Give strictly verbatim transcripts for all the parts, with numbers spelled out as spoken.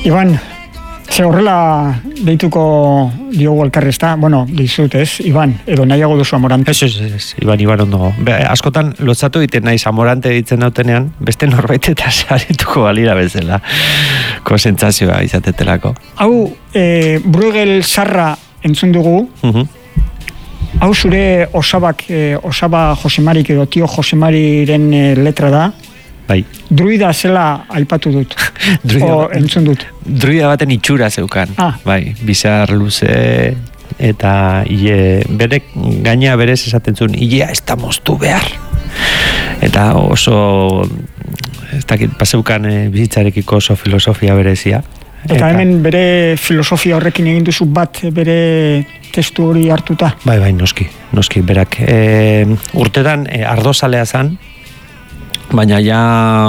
Iban, ze horrela deituko diogu elkarri ezta, bueno, dizut ez, Iban, edo nahiago duzu Amorante. Ez, ez, ez, Iban, Iban ondo. Be, askotan, lotzatu egiten naiz Amorante ditzen dautenean, beste norbait eta sarituko balira bezala, ko sentsazioa izatetelako. Hau, e, Bruegel Sarra entzun dugu, uh-huh. Hau zure osabak, e, osaba Josemarik edo tio Josemariren e, letra da, bai. Druida zela aipatu dut, o entzun dut. Druida baten itxura zeukan, ah. bai, bizar luze, eta ile, berek gaina berez esaten zuen, ilea ez da moztu behar. Eta oso, ez dakit, paseukan e, bizitzarekiko oso filosofia berezia. Eta, eta hemen bere filosofia horrekin egin duzu bat bere testu hori hartuta? Bai, bai, noski, noski, berak. E, urtetan e, ardozalea zan, baina ja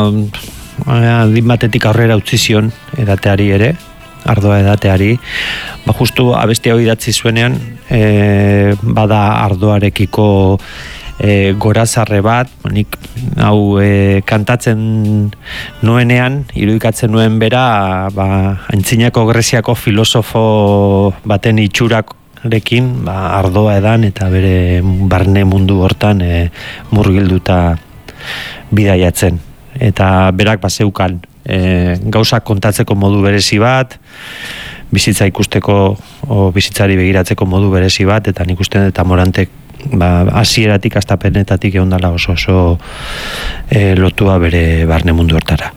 din batetik aurrera utzi zion edateari ere, ardoa edateari, ba justu abestia hori idatzi zuenean, e, bada ardoarekiko e, gorazarre bat, nik hau e, kantatzen nuenean, irudikatzen nuen bera, ba, antzinako Greziako filosofo baten itxurarekin, ba, ardoa edan eta bere barne mundu hortan e, murgilduta bidaiatzen. Eta berak baseukan e, gauzak kontatzeko modu berezi bat, bizitza ikusteko o bizitzari begiratzeko modu berezi bat, eta nik uste eta Amorantek ba, hasieratik astapenetatik eondala oso oso e, lotua bere barne mundu hortara.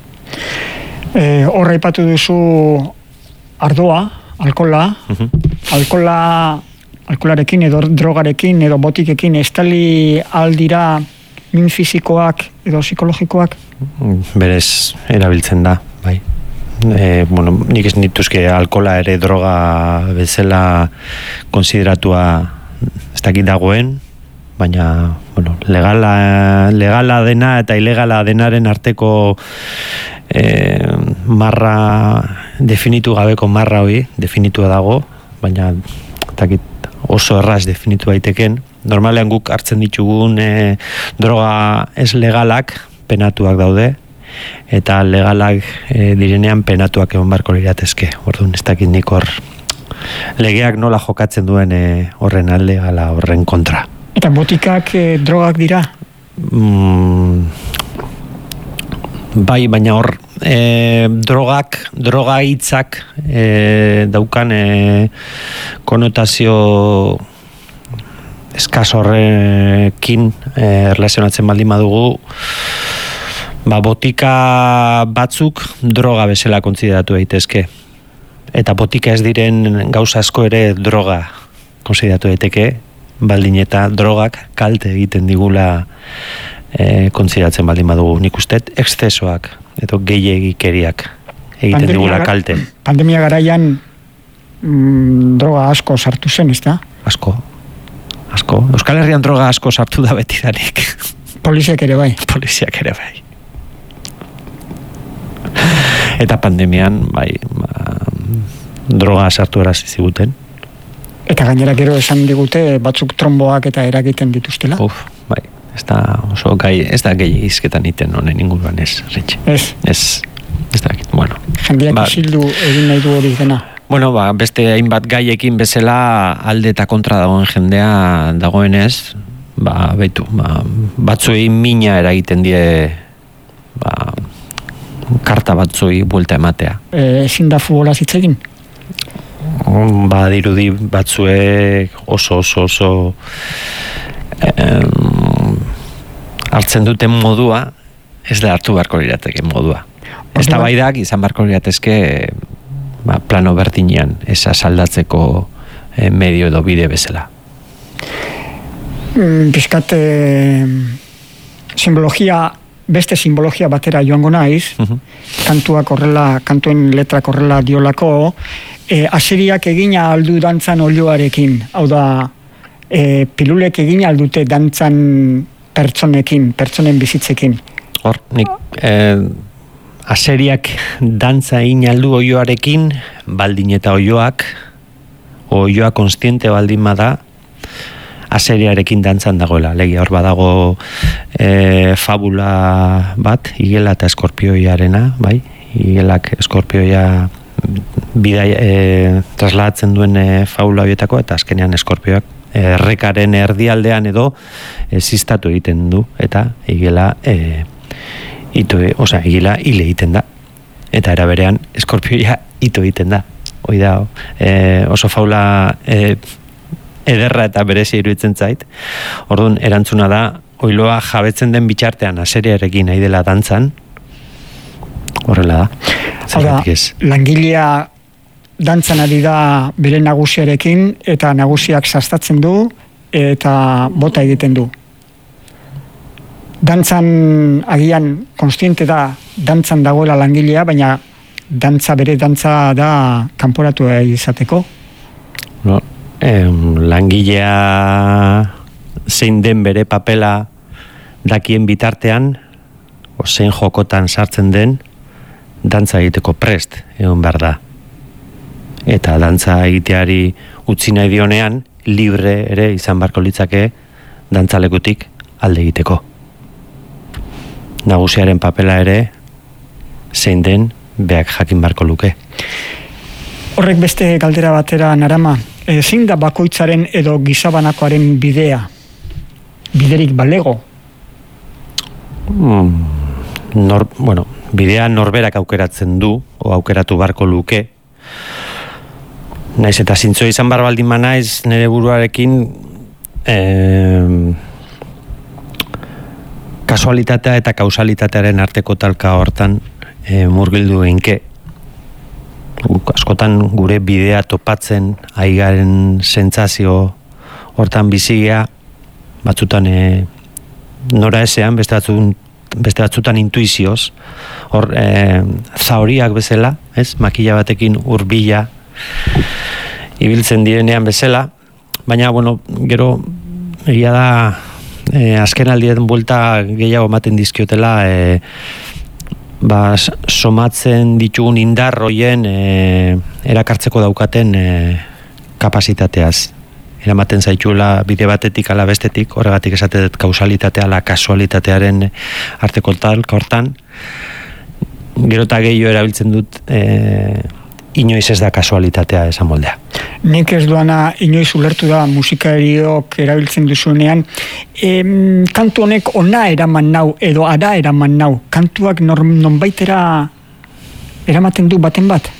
E, horra ipatu duzu ardoa, alkola, uh-huh. alkola, alkolarekin edo drogarekin edo botikekin estali aldira min fisikoak edo psikologikoak? Berez erabiltzen da, bai. E, bueno, nik ez nituzke alkola ere droga bezala konsideratua ez dakit dagoen, baina bueno, legala, legala dena eta ilegala denaren arteko e, marra, definitu gabeko marra hori, definitua dago, baina ez dakit oso erraz definitu daiteken. Normalean guk hartzen ditugun e, droga ez legalak penatuak daude, eta legalak e, direnean penatuak egon barko liratezke. Orduan ez dakit nik hor legeak nola jokatzen duen e, horren alde ala horren kontra. Eta botikak e, drogak dira? Mm, bai, baina hor e, drogak, droga hitzak e, daukan e, konotazio eskaz horrekin eh, erlazionatzen baldin badugu, ba, botika batzuk droga bezala kontsideratu daitezke. Eta botika ez diren gauza asko ere droga kontsideratu daiteke, baldin eta drogak kalte egiten digula eh, kontsideratzen baldin badugu. Nik usteet exzesoak edo gehiegikeriak egiten pandemia, digula kalte. Pandemia garaian mm, droga asko sartu zen, ez da? Asko. Asko. Euskal Herrian droga asko sartu da betidanik. Poliziak ere bai. Poliziak ere bai. Eta pandemian, bai, ba, droga sartu erazi ziguten. Eta gainera gero esan digute batzuk tromboak eta eragiten dituztela. Uf, bai. Ez da oso gai, ez da gehi izketan iten honen inguruan ez, Ritxe. Ez. Ez, ez da, bueno. Jendeak ba, isildu egin nahi du hori dena. Bueno, ba, beste hainbat gaiekin bezala alde eta kontra dagoen jendea dagoenez, ba, betu, ba, batzuei mina eragiten die, ba, karta batzuei buelta ematea. E, ezin da futbola zitzegin? Ba, dirudi batzuek oso, oso, oso em, hartzen duten modua, ez da hartu beharko lirateke modua. Ez da baidak izan beharko liratezke ba, plano berdinean ez asaldatzeko eh, medio edo bide bezala. Mm, Piskat eh, simbologia, beste simbologia batera joango naiz, uh-huh. kantuak horrela, kantuen letrak horrela diolako, eh, aseriak egina aldu dantzan olioarekin, hau da, eh, pilulek egina aldute dantzan pertsonekin, pertsonen bizitzekin. Hor, nik... Eh, Aseriak dantza egin aldu oioarekin, baldin eta oioak, oioa konstiente baldin bada, aseriarekin dantzan dagoela. Legi hor badago e, fabula bat, igela eta eskorpioiarena, bai? Igelak eskorpioia bidai e, trasladatzen duen e, faula horietako, eta azkenean eskorpioak errekaren erdialdean edo existatu egiten du, eta egila e, ito, osea, egila hile egiten da, eta era berean eskorpioia ito egiten da. Hoi da, e, oso faula e, ederra eta berezia iruditzen zait. Orduan, erantzuna da, oiloa jabetzen den bitxartean aseriarekin nahi dela dantzan, horrela da. Hora, langilea dantzan ari da bere nagusiarekin, eta nagusiak sastatzen du, eta bota egiten du. Dantzan, agian, konstiente da, dantzan dagoela langilea, baina dantza bere dantza da kanporatu izateko. No, em, langilea zein den bere papela dakien bitartean, o zein jokotan sartzen den, dantza egiteko prest egon behar da. Eta dantza egiteari utzi nahi dionean, libre ere izan barko litzake dantzalekutik alde egiteko. Nagusiaren papela ere zein den beak jakin barko luke. Horrek beste galdera batera narama, zein da bakoitzaren edo gizabanakoaren bidea? Biderik balego? Mm, nor, bueno, bidea norberak aukeratzen du, o aukeratu barko luke. Naiz eta zintzo izan bar baldin manaiz nire buruarekin eh, kasualitatea eta kausalitatearen arteko talka hortan e, murgildu einke. Askotan gure bidea topatzen aigaren sentsazio hortan bizia, batzutan e, nora ezean, beste batzun, beste batzutan intuizioz, hor e, zauriak bezala, ez? Makila batekin hurbila ibiltzen direnean bezala, baina, bueno, gero egia da e, azken aldien buelta gehiago ematen dizkiotela e, ba, somatzen ditugun indar hoien e, erakartzeko daukaten e, kapasitateaz. Eramaten zaitula bide batetik ala bestetik, horregatik esate dut kausalitatea ala kasualitatearen arteko talka hortan. Gero eta gehiago erabiltzen dut e, inoiz ez da kasualitatea esan moldea. Nik ez duana inoiz ulertu da musikariok erabiltzen duzunean, em, kantu honek ona eraman nau edo ara eraman nau, kantuak nonbaitera eramaten du baten bat?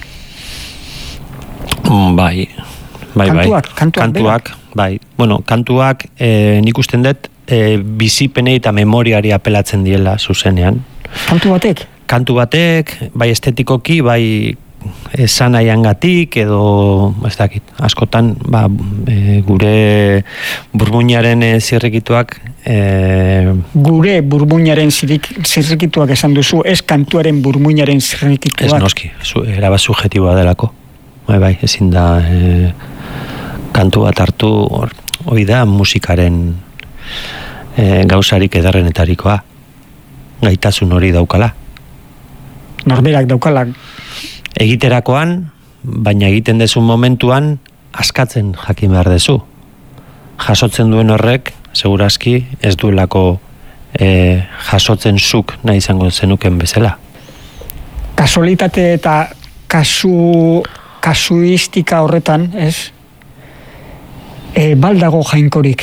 Mm, bai, bai, kantuak, bai. Kantuak, kantuak bai. Bueno, kantuak e, nik usten dut e, bizipenei eta memoriari apelatzen diela zuzenean. Kantu batek? Kantu batek, bai estetikoki, bai esan aiangatik edo ez dakit, askotan ba, e, gure burmuinaren e, zirrikituak e... gure burmuinaren zirrikituak esan duzu, ez kantuaren burmuinaren zirrikituak. Ez noski, su, eraba subjetiboa delako, bai bai, ezin da e, kantu bat hartu hori da musikaren e, gauzarik ederrenetarikoa, gaitasun hori daukala, norberak daukala egiterakoan, baina egiten dezu momentuan askatzen jakin behar dezu. Jasotzen duen horrek, segurazki, ez duelako e, jasotzen zuk nahi izango zenuken bezala. Kasualitate eta kasu, kasuistika horretan, ez? E, baldago jainkorik?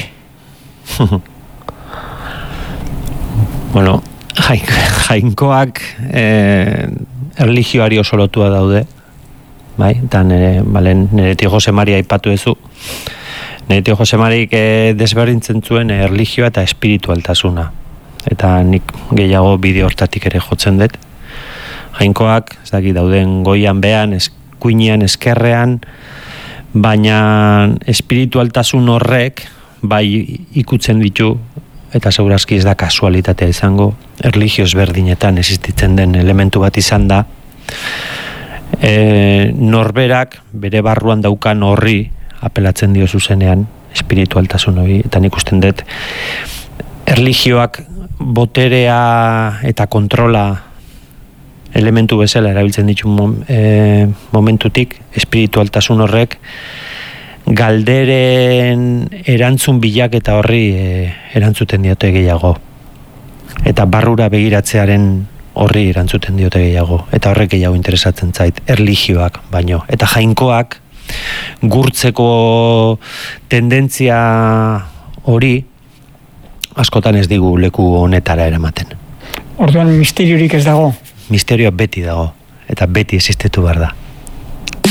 Bueno, jain, jainkoak e, erlijioari oso lotua daude, bai, eta nire, balen, nire tio Jose Mari aipatu ezu, nire tio Jose Marik e, desberdintzen zuen erlijioa eta espiritualtasuna, eta nik gehiago bide hortatik ere jotzen dut. Jainkoak, ez daki, dauden goian behan, eskuinean, eskerrean, baina espiritualtasun horrek, bai ikutzen ditu, eta segurazki ez da kasualitatea izango, erlijio ezberdinetan existitzen den elementu bat izan da, e, norberak bere barruan daukan horri apelatzen dio zuzenean, espiritualtasun hori, eta nik usten dut, erlijioak boterea eta kontrola elementu bezala erabiltzen ditu mom, e, momentutik, espiritualtasun horrek, galderen erantzun bilak eta horri e, erantzuten diote gehiago. Eta barrura begiratzearen horri erantzuten diote gehiago, eta horrek gehiago interesatzen zait, erlijioak baino. Eta jainkoak gurtzeko tendentzia hori askotan ez digu leku honetara eramaten. Orduan misteriorik ez dago? Misterioa beti dago, eta beti existitu behar da.